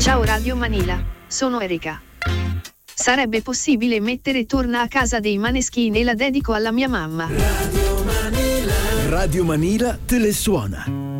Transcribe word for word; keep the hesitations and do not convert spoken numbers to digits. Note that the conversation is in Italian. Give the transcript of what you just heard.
Ciao Radio Manila, sono Erika. Sarebbe possibile mettere Torna a casa dei Maneskin e la dedico alla mia mamma. Radio Manila. Radio Manila te le suona.